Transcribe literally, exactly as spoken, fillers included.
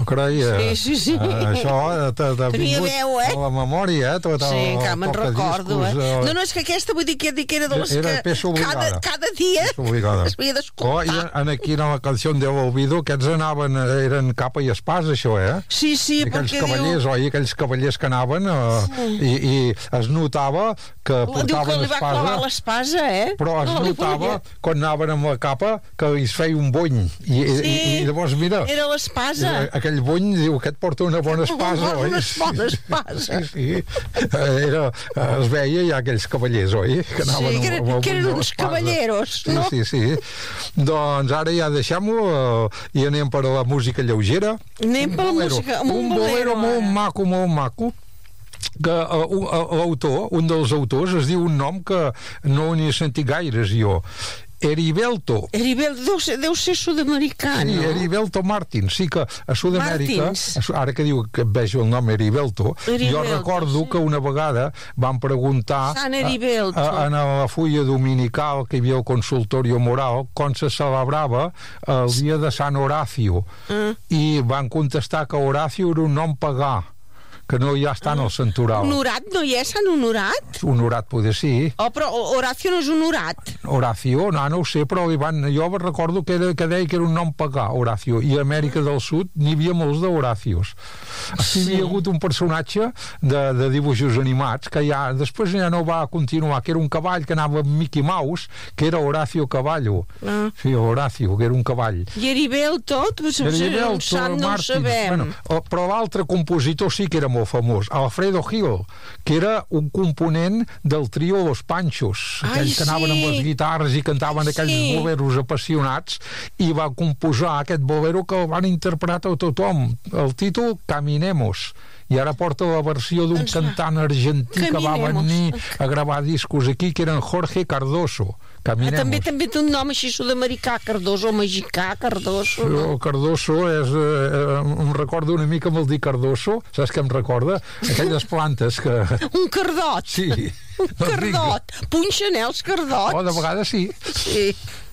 carai, Sí, sí, sí. Uh, això t'ha vingut eh? a la memòria, eh? Tot sí, el, que me'n recordo, discos, eh? Uh... No, no, és que aquesta, vull dir que, que era de les era que cada, cada dia es havia d'escoltar. Oh, i en aquí, en la canció de l'Olvido, aquests anaven, eren capa i espasa, això, eh? Sí, sí, I aquells perquè cavallers, diu... oi? Aquells cavallers que anaven uh, sí. i, i es notava que portaven diu que li va espasa, clavar l'espasa, eh? però es no, notava quan anaven amb la capa que es feia un bony i, sí, i, i llavors mira era l'espasa, aquell bony diu que et porta una bona espasa, oi? Una bona espasa, sí, sí. Era, es veia ja aquells cavallers, oi? Que anaven sí, que, amb, amb que eren uns cavalleros, sí, no? Sí, sí, sí. Doncs ara ja deixem-ho uh, i anem per a la música lleugera. Anem per la música, amb un, un bolero bolero molt maco, molt maco, que uh, l'autor, un dels autors, es diu un nom que no n'he sentit gaires jo. Heriberto. Heriberto deu ser, deu ser sud-americà, sí, no? Heriberto Martins, sí que a Sud-amèrica, ara que diu que vejo el nom Heriberto, Heriberto jo recordo sí. que una vegada van preguntar Sant Heriberto. A, a, en la fulla dominical que hi havia el consultorio moral com se celebrava el dia de Sant Horacio, mm. i van contestar que Horacio era un nom pagà, que no ja està en el santoral. Honorat no hi és, Sant Honorat? Honorat poder sí. Oh, però Horacio no és honorat. Horacio, no, no ho sé, però van, jo recordo que, era, que deia que era un nom pagà, Horacio, i a Amèrica del Sud n'hi havia molts d'Horacios. Sí. Hi havia hagut un personatge de, de dibuixos animats que ja, després ja no va continuar, que era un cavall que anava amb Mickey Mouse, que era Horacio Cavallo. Ah. Sí, Horacio, que era un cavall. I Heriberto, doncs, Heriberto, sant no ho sabem. Bueno, però l'altre compositor sí que era molt famós, Alfredo Gil, que era un component del trio Los Panchos, aquells Ai, que anaven sí. amb les guitarres i cantaven aquells sí. boleros apassionats, i va composar aquest bolero que el van interpretar a tothom. El títol Caminemos, i ara porta la versió d'un cantant argentí Caminemos. que va venir a gravar discos aquí, que era en Jorge Cardoso. Caminemos. També també té un nom així sud-americà, Cardoso, mexicà, Cardoso. No? El Cardoso és... Eh, em recorda una mica amb el dir Cardoso, saps què em recorda? Aquelles plantes que... Un cardot. Sí. Un cardot. Punxen, eh, els cardots. Oh, de vegades sí. Sí.